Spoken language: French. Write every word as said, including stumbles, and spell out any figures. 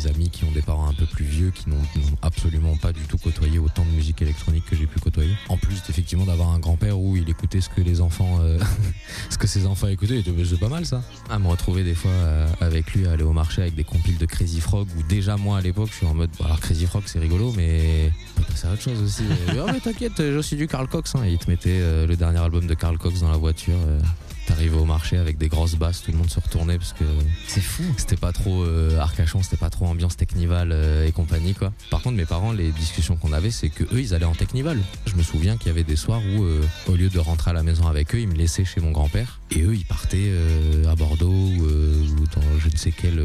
des amis qui ont des parents un peu plus vieux, qui n'ont, n'ont absolument pas du tout côtoyé autant de musique électronique que j'ai pu côtoyer. En plus, effectivement, d'avoir un grand-père où il écoutait ce que les enfants, euh, ce que ses enfants écoutaient, et c'est pas mal ça. À me retrouver des fois euh, avec lui, à aller au marché avec des compiles de Crazy Frog, où déjà moi à l'époque, je suis en mode, bon, alors Crazy Frog c'est rigolo, mais on peut passer à autre chose aussi. Oh mais t'inquiète, j'ai aussi du Carl Cox, hein. Et il te mettait euh, le dernier album de Carl Cox dans la voiture. Euh, T'arrivais au marché avec des grosses basses, tout le monde se retournait parce que c'est fou. C'était pas trop euh, Arcachon, c'était pas trop ambiance Technival euh, et compagnie quoi. Par contre mes parents, les discussions qu'on avait, c'est que eux ils allaient en Technival. Je me souviens qu'il y avait des soirs où euh, au lieu de rentrer à la maison avec eux, ils me laissaient chez mon grand-père et eux ils partaient euh, à Bordeaux ou, euh, ou dans je ne sais quel